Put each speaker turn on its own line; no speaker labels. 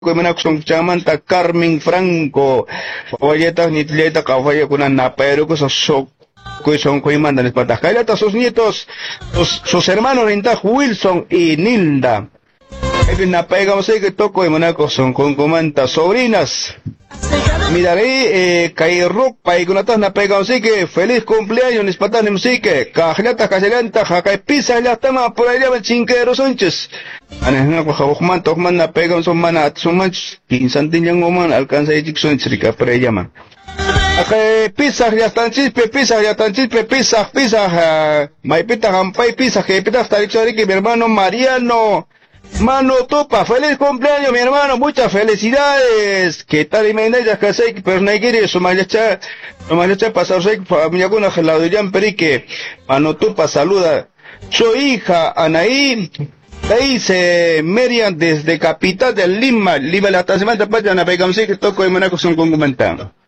Kumanak song chamanta Carmen Franco. Fawayeta nitleta kawaya kunan napero ko sa sok. Son Kuimanda les patajcailata sus nietos, sus hermanos Renta Wilson y Nilda. Na pegamos que toco de Monaco son con comanta sobrinas. Miraré Cairroc Paigunatas na pegamos que feliz cumpleaños les patas de música. Cajlata caselanta jaca pisa ya estamos por allá en Chinquero Sánchez. Anejna ko hawakman tokman na pegamos son manat son manch 15 tinyang oman alcanza y Dixon Chirica por allá man. Pisah ya tan chispe, may pita hampay pisah, que pita hasta que mi hermano Mariano, mano topa, feliz cumpleaños mi hermano, muchas felicidades, que tal y me ya que sé que pero no quiere eso, mayacha pasar sé familia con la geladirían perique, mano topa saluda, su hija Anaí, dice Merian desde capital de Lima la semana pasada na pegamos que toco de Monaco son comentando.